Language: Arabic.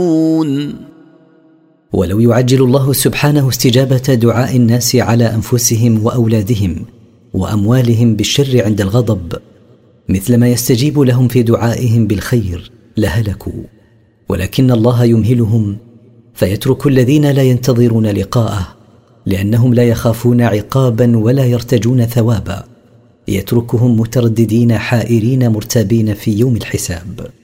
ولو يعجل الله سبحانه استجابة دعاء الناس على أنفسهم وأولادهم وأموالهم بالشر عند الغضب مثلما يستجيب لهم في دعائهم بالخير لهلكوا، ولكن الله يمهلهم فيترك الذين لا ينتظرون لقاءه لأنهم لا يخافون عقابا ولا يرتجون ثوابا، يتركهم مترددين حائرين مرتابين في يوم الحساب.